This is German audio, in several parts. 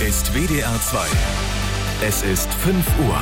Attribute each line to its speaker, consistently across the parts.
Speaker 1: ist WDR 2. Es ist 5 Uhr.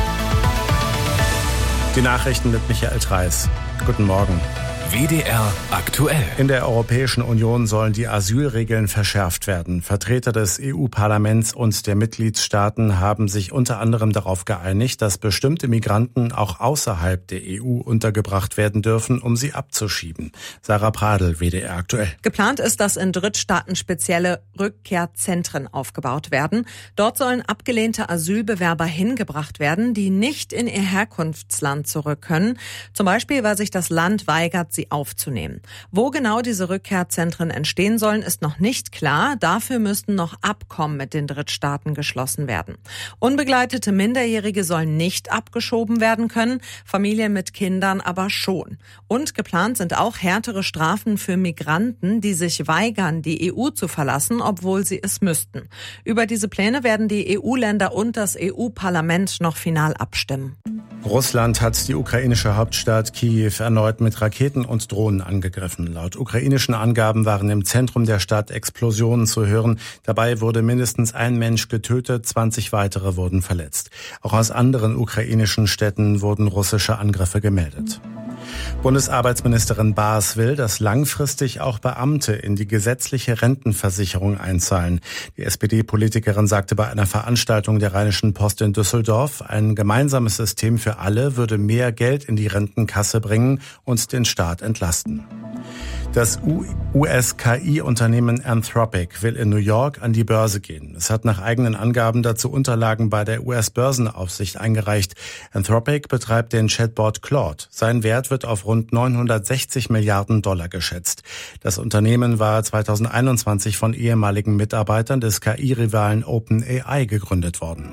Speaker 2: Die Nachrichten mit Michael Treis. Guten Morgen.
Speaker 1: WDR aktuell.
Speaker 2: In der Europäischen Union sollen die Asylregeln verschärft werden. Vertreter des EU-Parlaments und der Mitgliedstaaten haben sich unter anderem darauf geeinigt, dass bestimmte Migranten auch außerhalb der EU untergebracht werden dürfen, um sie abzuschieben. Sarah Pradl, WDR aktuell.
Speaker 3: Geplant ist, dass in Drittstaaten spezielle Rückkehrzentren aufgebaut werden. Dort sollen abgelehnte Asylbewerber hingebracht werden, die nicht in ihr Herkunftsland zurück können. Zum Beispiel, weil sich das Land weigert, sie aufzunehmen. Wo genau diese Rückkehrzentren entstehen sollen, ist noch nicht klar. Dafür müssten noch Abkommen mit den Drittstaaten geschlossen werden. Unbegleitete Minderjährige sollen nicht abgeschoben werden können, Familien mit Kindern aber schon. Und geplant sind auch härtere Strafen für Migranten, die sich weigern, die EU zu verlassen, obwohl sie es müssten. Über diese Pläne werden die EU-Länder und das EU-Parlament noch final abstimmen.
Speaker 2: Russland hat die ukrainische Hauptstadt Kiew erneut mit Raketen und Drohnen angegriffen. Laut ukrainischen Angaben waren im Zentrum der Stadt Explosionen zu hören. Dabei wurde mindestens ein Mensch getötet, 20 weitere wurden verletzt. Auch aus anderen ukrainischen Städten wurden russische Angriffe gemeldet. Bundesarbeitsministerin Baas will, dass langfristig auch Beamte in die gesetzliche Rentenversicherung einzahlen. Die SPD-Politikerin sagte bei einer Veranstaltung der Rheinischen Post in Düsseldorf, ein gemeinsames System für alle würde mehr Geld in die Rentenkasse bringen und den Staat entlasten. Das US-KI-Unternehmen Anthropic will in New York an die Börse gehen. Es hat nach eigenen Angaben dazu Unterlagen bei der US-Börsenaufsicht eingereicht. Anthropic betreibt den Chatbot Claude. Sein Wert wird auf rund 960 Milliarden Dollar geschätzt. Das Unternehmen war 2021 von ehemaligen Mitarbeitern des KI-Rivalen OpenAI gegründet worden.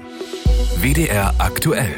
Speaker 1: WDR aktuell.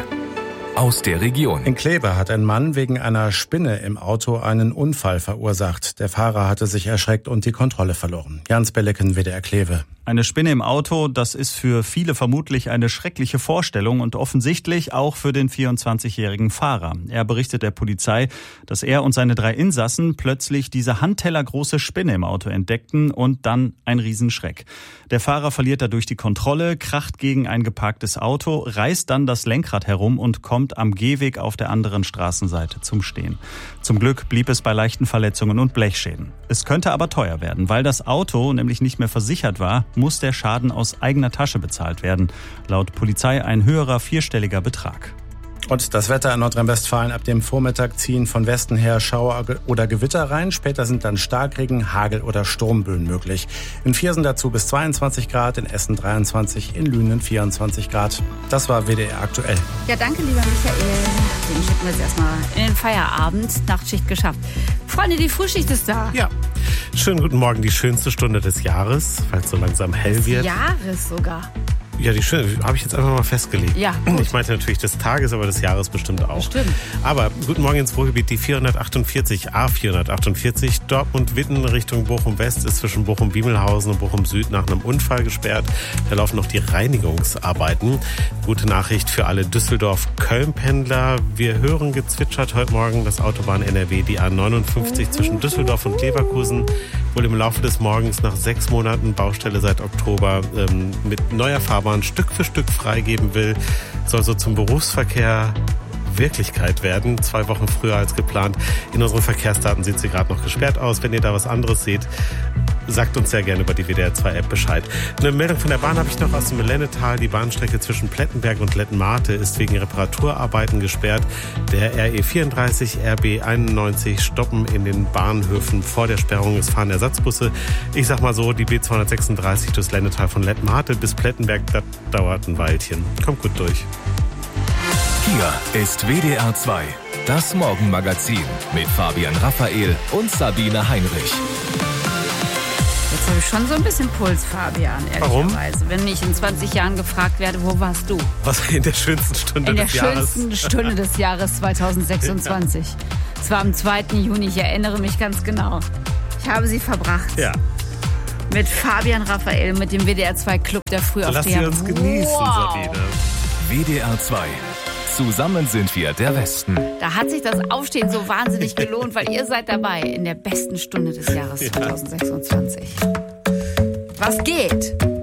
Speaker 1: Aus der Region.
Speaker 2: In Kleve hat ein Mann wegen einer Spinne im Auto einen Unfall verursacht. Der Fahrer hatte sich erschreckt und die Kontrolle verloren. Jans Belleken, WDR Kleve.
Speaker 4: Eine Spinne im Auto, das ist für viele vermutlich eine schreckliche Vorstellung und offensichtlich auch für den 24-jährigen Fahrer. Er berichtet der Polizei, dass er und seine 3 Insassen plötzlich diese handtellergroße Spinne im Auto entdeckten und dann ein Riesenschreck. Der Fahrer verliert dadurch die Kontrolle, kracht gegen ein geparktes Auto, reißt dann das Lenkrad herum und kommt am Gehweg auf der anderen Straßenseite zum Stehen. Zum Glück blieb es bei leichten Verletzungen und Blechschäden. Es könnte aber teuer werden, weil das Auto nämlich nicht mehr versichert war, muss der Schaden aus eigener Tasche bezahlt werden. Laut Polizei ein höherer 4-stelliger Betrag.
Speaker 2: Und das Wetter in Nordrhein-Westfalen: ab dem Vormittag ziehen von Westen her Schauer oder Gewitter rein. Später sind dann Starkregen, Hagel oder Sturmböen möglich. In Viersen dazu bis 22 Grad, in Essen 23, in Lünen 24 Grad. Das war WDR aktuell.
Speaker 5: Ja, danke, lieber Michael. Den schicken wir jetzt erstmal in den Feierabend. Nachtschicht geschafft. Freunde, die Frühschicht ist da.
Speaker 6: Ja, schönen guten Morgen. Die schönste Stunde des Jahres, weil es so langsam hell wird.
Speaker 5: Jahres sogar.
Speaker 6: Ja, die schöne habe ich jetzt einfach mal festgelegt.
Speaker 5: Ja, gut.
Speaker 6: Ich meinte natürlich des Tages, aber des Jahres bestimmt auch.
Speaker 5: Bestimmt.
Speaker 6: Aber guten Morgen ins Ruhrgebiet. Die 448, A448, Dortmund-Witten Richtung Bochum-West ist zwischen Bochum-Biemelhausen und Bochum-Süd nach einem Unfall gesperrt. Da laufen noch die Reinigungsarbeiten. Gute Nachricht für alle Düsseldorf-Köln-Pendler. Wir hören gezwitschert heute Morgen, das Autobahn NRW, die A59 zwischen Düsseldorf und Leverkusen, wohl im Laufe des Morgens nach 6 Monaten Baustelle seit Oktober mit neuer Fahrbahn Stück für Stück freigeben will, soll so zum Berufsverkehr Wirklichkeit werden. 2 Wochen früher als geplant. In unseren Verkehrsdaten sieht sie gerade noch gesperrt aus. Wenn ihr da was anderes seht, sagt uns sehr gerne über die WDR 2 App Bescheid. Eine Meldung von der Bahn habe ich noch aus dem Lennetal. Die Bahnstrecke zwischen Plettenberg und Lettenmate ist wegen Reparaturarbeiten gesperrt. Der RE 34, RB 91 stoppen in den Bahnhöfen vor der Sperrung. Es fahren Ersatzbusse. Ich sag mal so, die B236 durchs Lennetal von Lettenmate bis Plettenberg, das dauert ein Weilchen. Kommt gut durch.
Speaker 1: Hier ist WDR 2, das Morgenmagazin mit Fabian Raphael und Sabine Heinrich.
Speaker 5: Jetzt habe ich schon so ein bisschen Puls, Fabian, ehrlicherweise.
Speaker 6: Warum?
Speaker 5: Wenn ich in 20 Jahren gefragt werde, wo warst du?
Speaker 6: Was in der schönsten Stunde des Jahres?
Speaker 5: In der schönsten Stunde des Jahres 2026. Es war am 2. Juni, ich erinnere mich ganz genau. Ich habe sie verbracht.
Speaker 6: Ja.
Speaker 5: Mit Fabian Raphael, mit dem WDR 2 Club der Frühaufsteher.
Speaker 6: Lass sie uns genießen, Sabine.
Speaker 1: WDR 2. Zusammen sind wir der Westen.
Speaker 5: Da hat sich das Aufstehen so wahnsinnig gelohnt, weil ihr seid dabei in der besten Stunde des Jahres 2026. Was geht?